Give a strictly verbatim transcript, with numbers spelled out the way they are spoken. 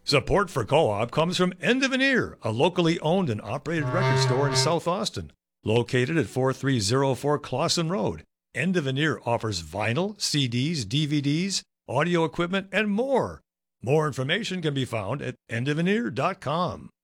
Support for Co-op comes from End of an Ear, a locally owned and operated record store in South Austin. Located at forty-three oh four Clausen Road, End of an Ear offers vinyl, C Ds, D V Ds, audio equipment, and more. More information can be found at end of an ear dot com.